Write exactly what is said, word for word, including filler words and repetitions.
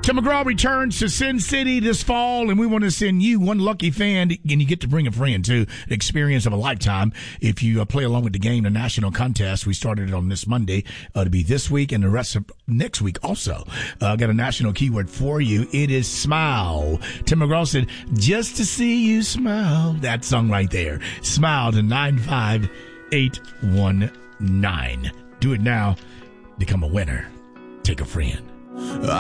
Tim McGraw returns to Sin City this fall, and we want to send you one lucky fan, and you get to bring a friend to the experience of a lifetime. If you uh, play along with the game, the national contest, we started it on this Monday uh, to be this week and the rest of next week also. Uh, got a national keyword for you. It is smile. Tim McGraw said, just to see you smile. That song right there. Smile to nine five eight one nine. Do it now. Become a winner. Take a friend.